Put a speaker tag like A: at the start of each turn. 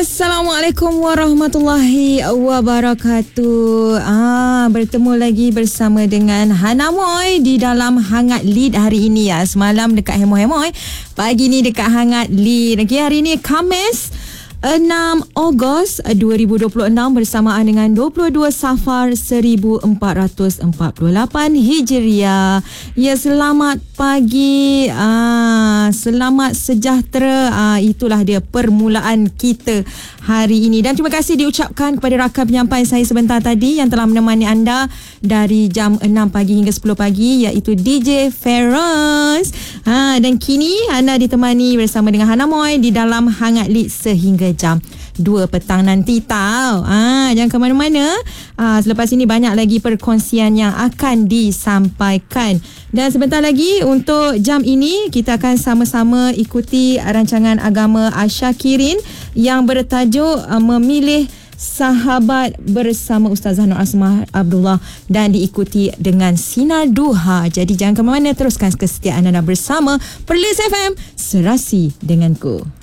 A: Assalamualaikum warahmatullahi wabarakatuh. Bertemu lagi bersama dengan Hana Moy di dalam Hangat Lead hari ini ya. Semalam dekat Hemoy, pagi ni dekat Hangat Lead. Okay, hari ni Khamis 6 Ogos 2026 bersamaan dengan 22 Safar 1448 Hijriah. Ya, selamat pagi, selamat sejahtera. Itulah dia permulaan kita hari ini. Dan terima kasih diucapkan kepada rakan penyampai saya sebentar tadi yang telah menemani anda dari jam 6 pagi hingga 10 pagi, iaitu DJ Feroz. Dan kini anda ditemani bersama dengan Hana Moy di dalam Hangat Lead sehingga jam 2 petang nanti tau. Jangan ke mana-mana. Selepas ini banyak lagi perkongsian yang akan disampaikan. Dan sebentar lagi untuk jam ini kita akan sama-sama ikuti rancangan agama Asyakirin yang bertajuk Memilih Sahabat bersama Ustazah Nur Asmah Abdullah dan diikuti dengan Sinar Duha. Jadi jangan ke mana-mana, teruskan kesetiaan anda bersama Perlis FM, Serasi Denganku.